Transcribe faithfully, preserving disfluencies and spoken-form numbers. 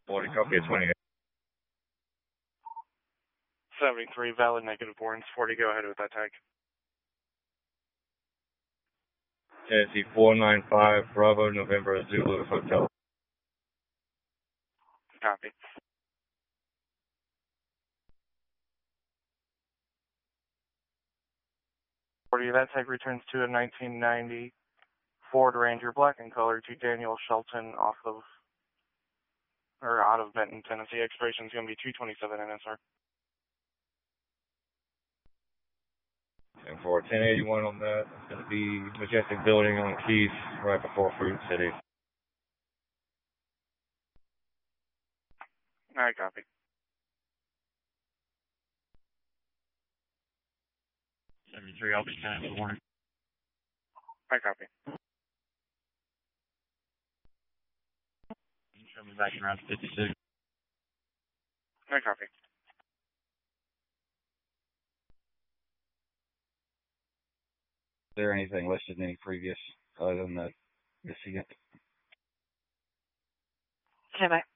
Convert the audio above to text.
forty, copy at twenty-eight. seventy-three, valid negative warrants. forty, go ahead with that tag. Tennessee four nine five, Bravo, November, Zulu, Hotel. Copy. forty, that tag returns to a nineteen ninety Ford Ranger, black in color, to Daniel Shelton off of, or out of Benton, Tennessee. Expiration is going to be two twenty-seven N S R. And for ten eighty-one on that, it's going to be Majestic Building on Keith, right before Fruit City. All right, copy. seventy-three, I'll be ten for warning. I copy. You show me back around fifty-six. I copy. Is there anything listed in any previous other than that? This again. Okay, bye.